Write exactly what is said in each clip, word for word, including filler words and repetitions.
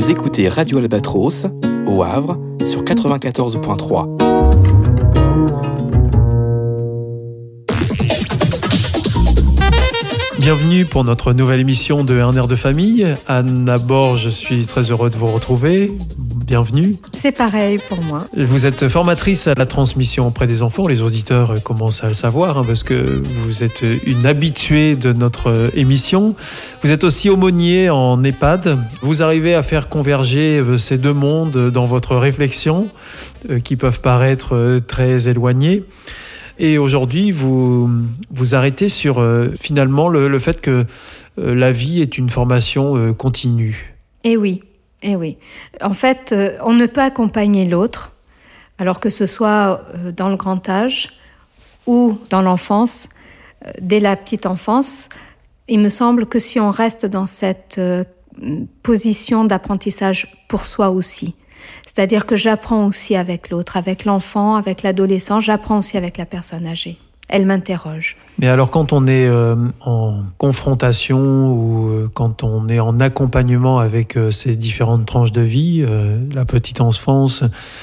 Vous écoutez Radio Albatros, au Havre, sur quatre-vingt-quatorze point trois. Bienvenue pour notre nouvelle émission de Un air de famille. Anna Borge, je suis très heureux de vous retrouver. Bienvenue. C'est pareil pour moi. Vous êtes formatrice à la transmission auprès des enfants. Les auditeurs commencent à le savoir hein, parce que vous êtes une habituée de notre émission. Vous êtes aussi aumônier en EHPAD. Vous arrivez à faire converger ces deux mondes dans votre réflexion qui peuvent paraître très éloignés. Et aujourd'hui, vous vous arrêtez sur euh, finalement le, le fait que euh, la vie est une formation euh, continue. Eh oui, eh oui. En fait, euh, on ne peut accompagner l'autre, alors que ce soit euh, dans le grand âge ou dans l'enfance, euh, dès la petite enfance. Il me semble que si on reste dans cette euh, position d'apprentissage pour soi aussi, c'est-à-dire que j'apprends aussi avec l'autre, avec l'enfant, avec l'adolescent, j'apprends aussi avec la personne âgée. Elle m'interroge. Mais alors quand on est euh, en confrontation ou euh, quand on est en accompagnement avec euh, ces différentes tranches de vie, euh, la petite enfance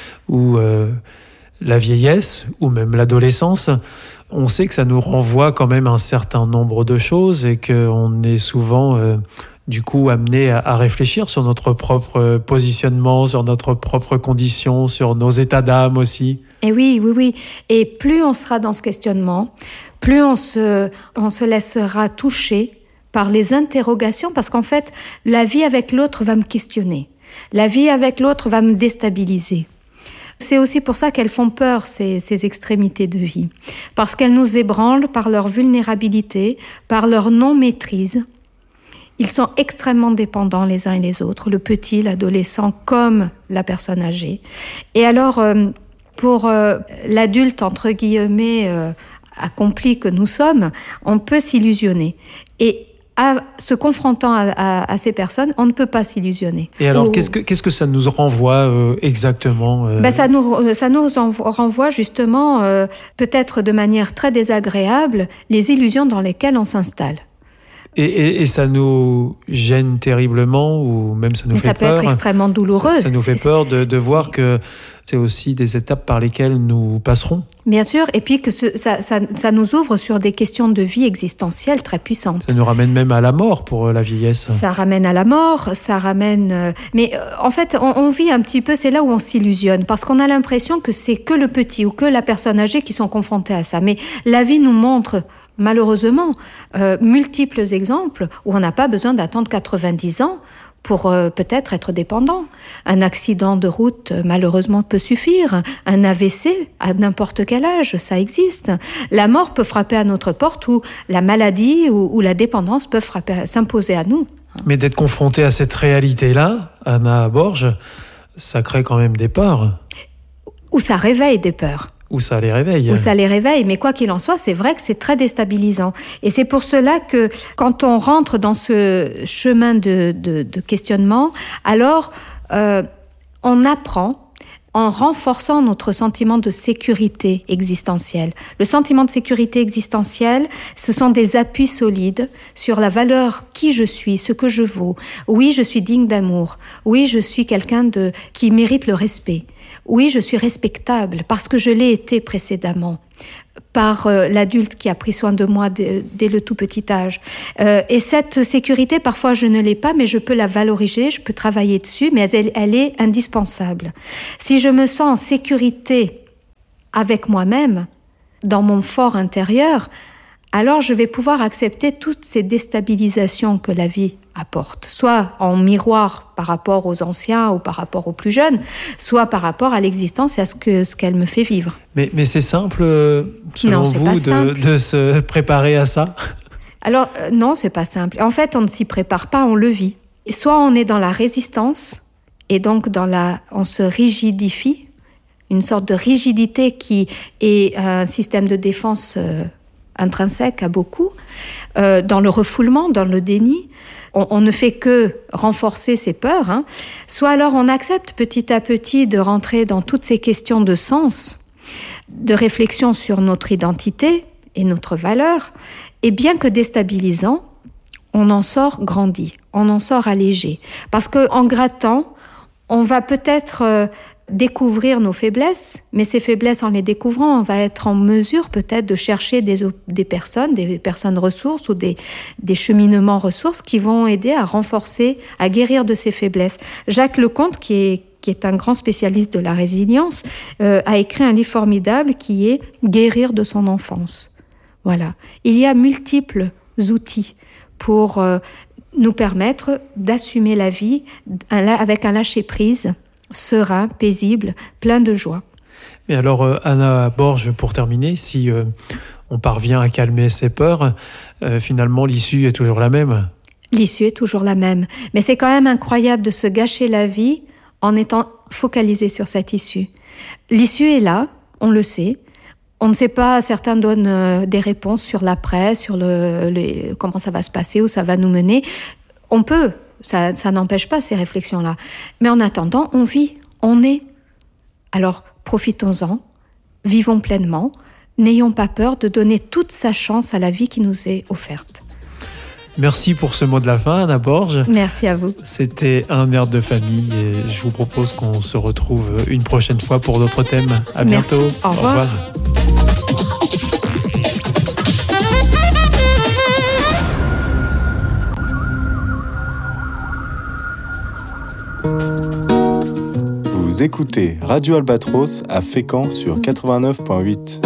ou euh, la vieillesse ou même l'adolescence, on sait que ça nous renvoie quand même un certain nombre de choses et qu'on est souvent... Euh, du coup amené à réfléchir sur notre propre positionnement, sur notre propre condition, sur nos états d'âme aussi. Et oui, oui, oui. Et plus on sera dans ce questionnement, plus on se, on se laissera toucher par les interrogations, parce qu'en fait, la vie avec l'autre va me questionner. La vie avec l'autre va me déstabiliser. C'est aussi pour ça qu'elles font peur, ces, ces extrémités de vie. Parce qu'elles nous ébranlent par leur vulnérabilité, par leur non-maîtrise. Ils sont extrêmement dépendants les uns et les autres, le petit, l'adolescent, comme la personne âgée. Et alors, euh, pour euh, l'adulte, entre guillemets, euh, accompli que nous sommes, on peut s'illusionner. Et à, se confrontant à, à, à ces personnes, on ne peut pas s'illusionner. Et alors, Ou, qu'est-ce que, qu'est-ce que ça nous renvoie euh, exactement euh... ben ça, nous, ça nous renvoie justement, euh, peut-être de manière très désagréable, les illusions dans lesquelles on s'installe. Et, et, et ça nous gêne terriblement ou même ça nous Mais fait peur. Ça peut être extrêmement douloureux. Ça, ça nous fait peur de, de voir que c'est aussi des étapes par lesquelles nous passerons. Bien sûr, et puis que ce, ça, ça, ça nous ouvre sur des questions de vie existentielle très puissantes. Ça nous ramène même à la mort pour la vieillesse. Ça ramène à la mort, ça ramène... Mais en fait, on, on vit un petit peu, c'est là où on s'illusionne, parce qu'on a l'impression que c'est que le petit ou que la personne âgée qui sont confrontés à ça. Mais la vie nous montre... malheureusement, euh, multiples exemples où on n'a pas besoin d'attendre quatre-vingt-dix ans pour euh, peut-être être dépendant. Un accident de route, malheureusement, peut suffire. Un A V C, à n'importe quel âge, ça existe. La mort peut frapper à notre porte ou la maladie ou, ou la dépendance peuvent frapper, s'imposer à nous. Mais d'être confronté à cette réalité-là, Anna Borge, ça crée quand même des peurs. Ou ça réveille des peurs. Ou ça les réveille. Ou ça les réveille, mais quoi qu'il en soit, c'est vrai que c'est très déstabilisant. Et c'est pour cela que quand on rentre dans ce chemin de, de, de questionnement, alors euh, on apprend en renforçant notre sentiment de sécurité existentielle. Le sentiment de sécurité existentielle, ce sont des appuis solides sur la valeur qui je suis, ce que je vaux. Oui, je suis digne d'amour. Oui, je suis quelqu'un de, qui mérite le respect. Oui, je suis respectable parce que je l'ai été précédemment par euh, l'adulte qui a pris soin de moi dès, dès le tout petit âge. Euh, et cette sécurité, parfois je ne l'ai pas, mais je peux la valoriser, je peux travailler dessus, mais elle, elle est indispensable. Si je me sens en sécurité avec moi-même, dans mon fort intérieur, alors je vais pouvoir accepter toutes ces déstabilisations que la vie apporte, soit en miroir par rapport aux anciens ou par rapport aux plus jeunes, soit par rapport à l'existence et à ce, que, ce qu'elle me fait vivre. Mais, mais c'est simple, selon non, c'est vous, pas de, simple. de se préparer à ça ? Alors, euh, non, c'est pas simple. En fait, on ne s'y prépare pas, on le vit. Soit on est dans la résistance, et donc dans la, on se rigidifie, une sorte de rigidité qui est un système de défense euh, intrinsèque à beaucoup, euh, dans le refoulement, dans le déni. On, on ne fait que renforcer ses peurs. Hein. Soit alors on accepte petit à petit de rentrer dans toutes ces questions de sens, de réflexion sur notre identité et notre valeur, et bien que déstabilisant, on en sort grandi, on en sort allégé. Parce qu'en grattant, on va peut-être euh, découvrir nos faiblesses, mais ces faiblesses, en les découvrant, on va être en mesure peut-être de chercher des, des personnes, des personnes ressources ou des, des cheminements ressources qui vont aider à renforcer, à guérir de ces faiblesses. Jacques Lecomte, qui est, qui est un grand spécialiste de la résilience, euh, a écrit un livre formidable qui est « Guérir de son enfance ». Voilà. Il y a multiples outils pour euh, nous permettre d'assumer la vie avec un lâcher-prise serein, paisible, plein de joie. Mais alors, euh, Anna Borges, pour terminer, si euh, on parvient à calmer ses peurs, euh, finalement, l'issue est toujours la même. L'issue est toujours la même. Mais c'est quand même incroyable de se gâcher la vie en étant focalisé sur cette issue. L'issue est là, on le sait. On ne sait pas, certains donnent euh, des réponses sur l'après, sur le, le, comment ça va se passer, où ça va nous mener. On peut, ça, ça n'empêche pas ces réflexions-là. Mais en attendant, on vit, on est. Alors, profitons-en, vivons pleinement, n'ayons pas peur de donner toute sa chance à la vie qui nous est offerte. Merci pour ce mot de la fin, Anna Borges. Merci à vous. C'était Un air de famille et je vous propose qu'on se retrouve une prochaine fois pour d'autres thèmes. À Merci. bientôt. Au revoir. Au revoir. Vous écoutez Radio Albatros à Fécamp sur quatre-vingt-neuf virgule huit.